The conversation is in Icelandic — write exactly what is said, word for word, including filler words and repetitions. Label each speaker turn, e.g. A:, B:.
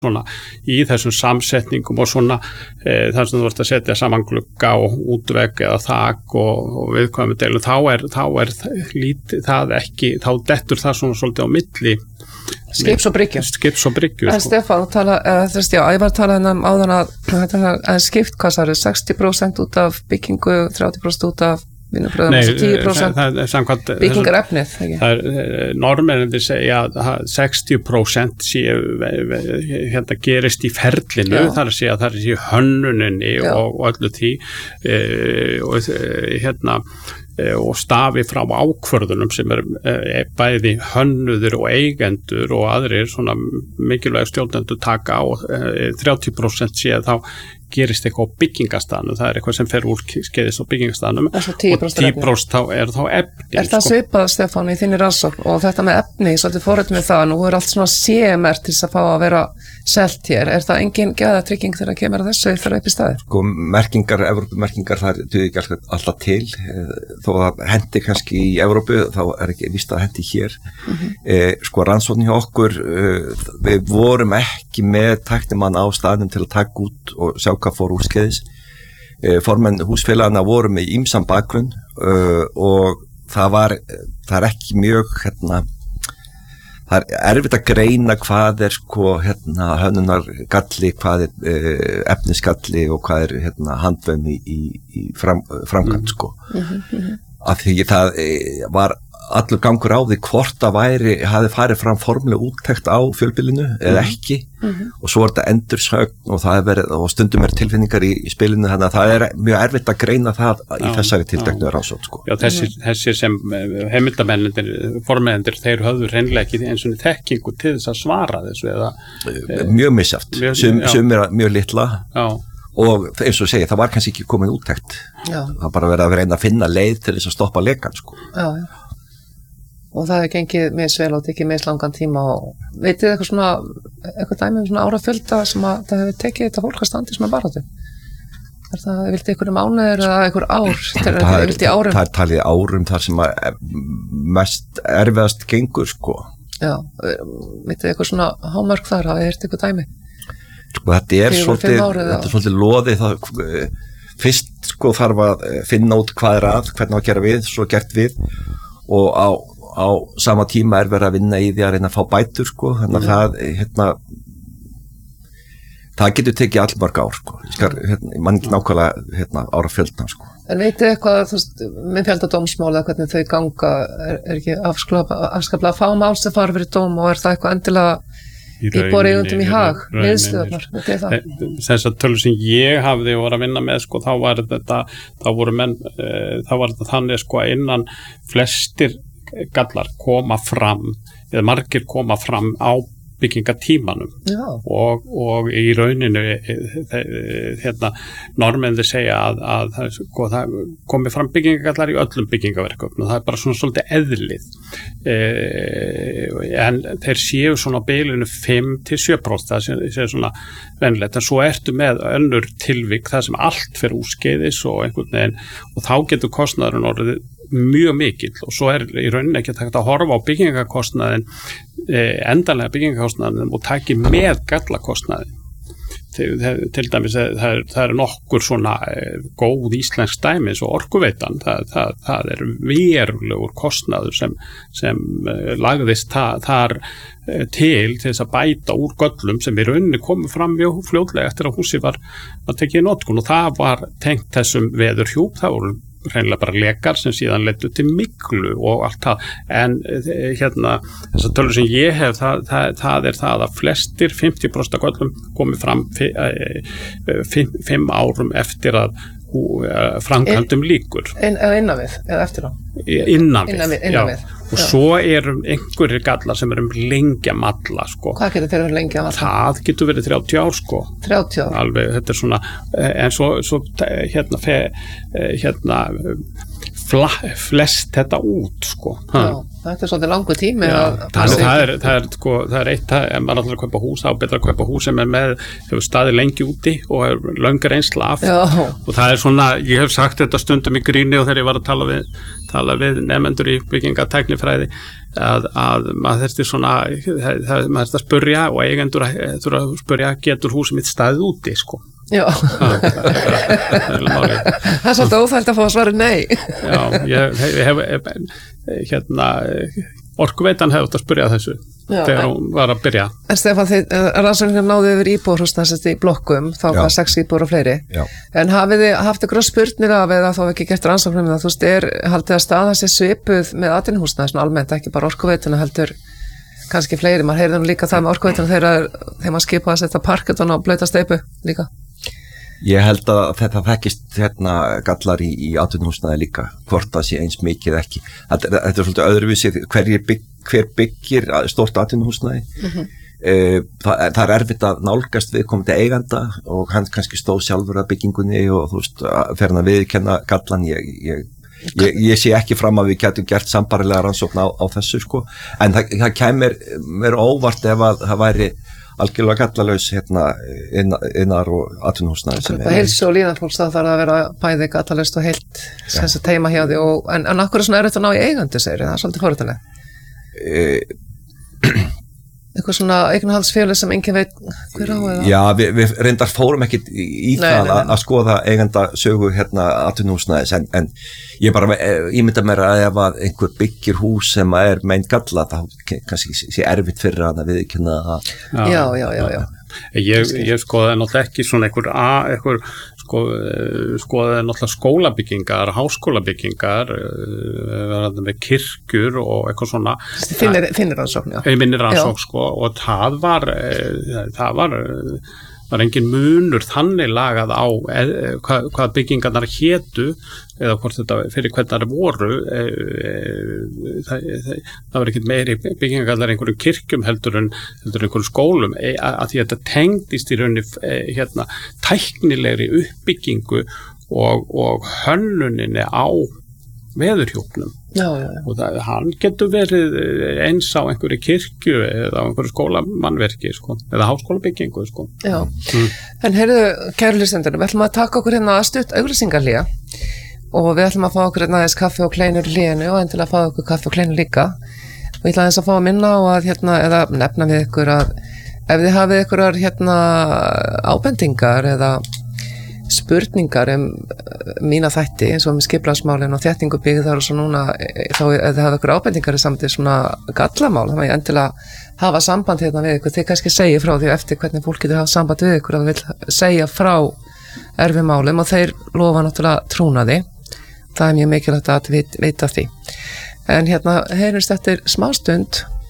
A: svona í þessum samsetningum og svona e, þar sem þú ert að setja saman glugga og útvegg eða þak og, og viðkvæmu deilu, þá er, þá er lítið það ekki, þá dettur það svona svolítið á milli
B: skips og bryggju.
A: Skips og bryggju.
B: En sko. Stefán, tala, uh, þess, já, ég var að tala um áðan að, að skipt, hvað það eru, sextíu prósent út af byggingu, þrjátíu prósent út af vinnubröðum og tíu prósent byggingarefnið.
A: Það er normennindir segja að sextíu prósent séu hérna gerist í ferlinu, já. þar að segja að það er í hönnuninni og, og öllu því e, og e, hérna e, og stafi frá ákvörðunum sem er e, bæði hönnuður og eigendur og aðrir svona mikilvæg stjórnendur taka á e, þrjátíu prósent séu þá gerist eitthvað á byggingastaðnum, það er eitthvað sem fer úr skeiðis á byggingastaðnum og tíu prósent þá er þá efni.
B: Er það sko. Svipað, Stefán, í þinni rannsókn og þetta með efni, svolítið fórhætt með það, nú er allt svona C M R til þess að fá að vera selt hér, er það engin gæðatrygging þegar kemur að þessu fyrir upp í staði?
C: Sko, merkingar, Evrópumerkingar, það duði ekki alltaf til, þó að hendi kannski í Evrópu, þá er ekki víst að hendi hér. Mm-hmm. eh, sko, rannsóknin hjá okkur, uh, við vorum ekki með tæknimann á staðnum til að taka út og sjá hvað fór úr skeiðis. Eh, formenn húsfélagana voru með ýmsan bakgrunn uh, og það var, það er ekki mjög, hérna, það er erfitt að greina hvað er sko hérna hönnunar galli, hvað er uh, efnisgalli og hvað er hérna handvömm í, í, í fram, framkvæmd mm. sko. Mm-hmm. Af því það eh, var allur gangur á því hvort að væri, hafi farið fram formulega úttekt á fjölbýlinu eða ekki mm-hmm. og svo er þetta endursögn og það er verið, og stundum er tilfinningar í, í spilinu, þannig að það er mjög erfitt að greina það í já, þessari tilteknu rannsókn sko.
A: Já, þessir, þessir sem heimildamennir, formendir, þeir höfðu hreinlega ekki eins og þekkingu til þess að svara þessu eða
C: mjög misjátt, sum, sum er mjög litla
A: já.
C: Og eins og segja, það var kannski ekki komin úttekt, já. Það bara verið að reyna að finna leið til þess að stoppa lekan sko.
B: Já, já. Og það hefur gengið misvel og tekið mislangan tíma og veitir eitthvað svona, eitthvað dæmi um svona árafjölda sem að það hefur tekið þetta fólk að standi svona baráttu? Er það, vildi ykkur um mánuður eða ykkur ár?
C: Það, það, er, það, það er talið árum þar sem að mest erfiðast gengur sko.
B: Já, veitir ykkur svona hámörk þar, hafið heyrt ykkur dæmi?
C: Sko þetta er svolítið, þetta er svolítið loðið það, fyrst sko þarf að finna út hvað er að, hvernig á að gera við, svo gert við og á, á sama tíma er verið að vinna í því að reyna að fá bætur sko, þannig að mm. það, hérna, það getur tekið allmörg ár sko, ég skar, hérna, mann ekki nákvæmlega, hérna, ára fjöldna sko.
B: En veitu eitthvað, þú veist, með fjöldadómsmála, hvernig þau ganga, er, er ekki afskaplega að fá mál sem fara fyrir dóm og er það eitthvað endilega í borðeigendum í hag, niðurstöðurnar, þetta er það.
A: Þessar tölur sem ég hafði og var að vinna með, sko, þá var þetta, þá voru menn, e, þá var þetta þannig, sko, að innan flestir gallar koma fram, eða margir koma fram á byggingatímanum og, og í rauninu hérna, normendir segja að, að, að sko, það komi fram byggingagallar í öllum byggingaverkefnum, það er bara svona svolítið eðlið e, en þeir séu svona á bilinu fimm til sjö prósent, það séu svona venjulegt, en svo ertu með önnur tilvik það sem allt fer úrskeiðis og einhvern veginn, og þá getur kostnaðurinn orðið mjög mikill og svo er í rauninni ekki hægt að horfa á byggingakostnaðin eh, endanlega byggingakostnaðin og taki með gallakostnaðin til, til dæmis það er, það er nokkur svona eh, góð íslensk dæmi eins og Orkuveitan það, það, það er verulegur kostnaður sem, sem eh, lagðist það, þar eh, til til þess að bæta úr göllum sem í rauninni komu fram mjög fljótlega eftir að húsi var að tekið í notkun og það var tengt þessum veðurhjúp, það voru reynilega bara lekar sem síðan leiddu til miklu og allt það, en hérna þessar tölur sem ég hef það, það, það er það að flestir fimmtíu prósent af göllum komið fram fimm, fimm árum eftir að framkvæmdum líkur
B: inn, innan við, eða eftir á
A: innan við,
B: innan við, innan við.
A: Og já. Svo eru einhverjir gallar sem eru um lengi að malla sko.
B: Hvað getur þeir verið lengi að malla?
A: Það getur verið þrjátíu ár sko.
B: þrjátíu ár?
A: Alveg, þetta er svona, en svo, svo hérna, fe, hérna fla, flest þetta út sko.
B: Já, þetta er svolítið langur tími.
A: Já,
B: að,
A: það, það, er, það, er, sko, það er eitt, það, ef maður ætlar að kaupa hús, þá er betra að kaupa hús sem er með, hefur staðið lengi úti og er löngur reynsla af. Já. Og það er svona, ég hef sagt þetta stundum í gríni og þegar ég var að tala við tala við nefnendur í byggingatæknifræði að, að maður þurfti svona það, það, maður þurfti að spurja og eigendur að, að spurja getur húsið mitt staðið úti sko.
B: Já, það er svolítið óþægt að fá að svara nei.
A: Já, ég hef, hef hérna, Orkuveitan hefði átt að spyrja þessu Já, þegar hún var að byrja.
B: En Stefán, þið rannsóknir náðu yfir íbúðarhúsnæði í blokkum, þá var sex íbúðar og fleiri. Já. En hafið þið haft ykkur spurnir af eða þá ekki gert rannsóknir með það, þú veist, er haldið að staða sér svipuð með atvinnuhúsnæði svona almennt, ekki bara Orkuveituna heldur kannski fleiri, maður heyrði nú líka það með Orkuveituna þegar þegar maður skipaði að setja parkettun og blauta steypu líka.
C: Ég held að þetta þekkist hérna gallar í, í atvinnuhúsnæði líka, hvort það sé eins mikið ekki. Þetta, þetta er svolítið öðruvísi, hver, bygg, hver byggir stórt atvinnuhúsnæði. Mm-hmm. e, það, það er erfitt að nálgast viðkomandi eiganda og hann kannski stóð sjálfur að byggingunni og þú veist, fer hann að viðkenna gallan. Ég, ég, ég, ég sé ekki fram að við getum gert sambarilega rannsókn á, á þessu sko, en það, það kemur mér óvart ef að það væri algjörlega gallalaus hérna innar og atvinnuhúsnæði sem
B: er. Heilsu og líðanfólks það þarf að vera bæði gallalaust og heilt sem sem teima hjá því og, en, en akkur er svona erfitt að ná í eigandi segir, það er svolítið forvitnilegt. E Eitthvað svona eignarhaldsfélag sem enginn veit hver á eða?
C: Já, við, við reyndar fórum ekkit í, í nei, það nei, nei. að skoða eiganda sögu hérna atvinnuhúsnæðis en, en ég bara ímynda mér að ef að einhver byggir hús sem er meint galla þá kannski sé erfitt fyrir hann að viðurkenna að
B: Já, já, já, já.
A: Ég, ég skoðaði náttúrulega ekki svona einhver, einhver sko, skoðaði náttúrulega skólabyggingar, háskólabyggingar með kirkjur og eitthvað svona
B: Þinnir rannsókn, já
A: Þinnir rannsókn, sko, og það var það var var engin munur þannig lagað á eð, hvað, hvað byggingarnar hétu eða hvort þetta fyrir hvernig það voru e, e, það, það, það var ekkert meiri byggingarnar einhverjum kirkjum heldur en heldur en einhverjum skólum e, að, að því að þetta tengdist í rauninni e, hérna, tæknilegri uppbyggingu og, og hönnuninni á veðurhjúpnum
B: já, já, já.
A: og það, hann getur verið eins á einhverju kirkju eða á einhverju skólamannverki sko, eða háskólabyggingu sko.
B: Já, mm. En heyrðu kæru hlustendur, við ætlum að taka okkur hérna að stutt auglýsingarhlé og við ætlum að fá okkur hérna aðeins kaffi og kleinur í hléinu og endilega að fá okkur kaffi og kleinur líka og ég ætla aðeins að fá að minna á að hérna, eða nefna við ykkur að ef þið hafið ykkur hérna ábendingar eða spurningar um mína þætti eins og með skipulagsmálin og þéttingu byggðar og svo núna þá ef þið hafa ykkur ábendingar í samtíð svona gallamál þá má ég endilega hafa samband hérna við ykkur þið kannski segja frá því eftir hvernig fólk getur hafa samband við ykkur að vil segja frá erfi málum og þeir lofa náttúrulega trúnaði það er mjög mikilvægt að vita því en hérna heyrumst eftir smástund